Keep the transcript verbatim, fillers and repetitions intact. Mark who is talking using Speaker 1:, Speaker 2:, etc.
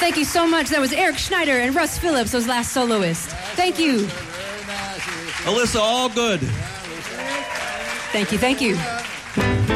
Speaker 1: Thank you so much. That was Eric Schneider and Russ Phillips, those last soloists. Thank you.
Speaker 2: Alyssa, all good.
Speaker 1: Thank you, thank you.